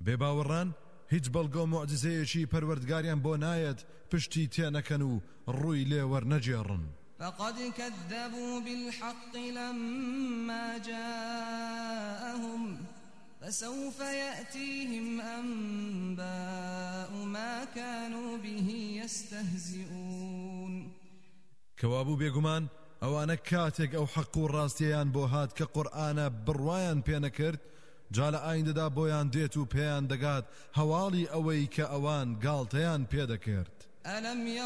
بێباوەڕان هیچ بەڵگە و موعجزەیەکی پەروەردگاریان بۆ نایەت پشتی تێنەکەن و ڕووی لێ وەرنەجێڕن. فقد كذبوا بالحق لما جاءهم فسوف يأتيهم أنباء ما كانوا به يستهزئون. كوابو بيغمان ئەوانە کاتێک ئەو حەق و ڕاستیەیان بۆ هات کە قورئانە بڕوایان پێ نەکرد، جا لە ئایندەدا بۆیان دێت و پێیان دەگات هەواڵی ئەوەی کە ئەوان گاڵتەیان پێدەکرد.